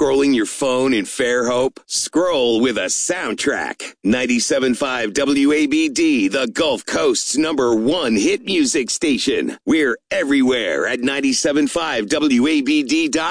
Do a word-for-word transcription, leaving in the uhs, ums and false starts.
scrolling your phone in Fairhope? Scroll with a soundtrack. ninety-seven point five W A B D, the Gulf Coast's number one hit music station. We're everywhere at ninety-seven point five W A B D dot com.